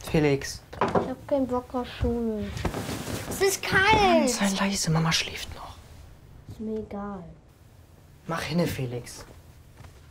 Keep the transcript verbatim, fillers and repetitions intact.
Felix. Ich hab keinen Bock auf Schule. Es ist kalt. Sei leise, Mama schläft noch. Ist mir egal. Mach hinne, Felix.